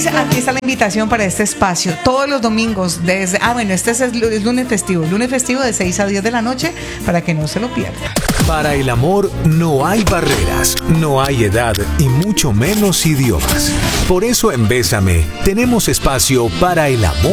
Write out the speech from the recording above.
aquí está la invitación para este espacio. Todos los domingos, este es el lunes festivo. Lunes festivo de 6 a 10 de la noche, para que no se lo pierda. Para el amor no hay barreras, no hay edad y mucho menos idiomas. Por eso en Bésame tenemos espacio para el amor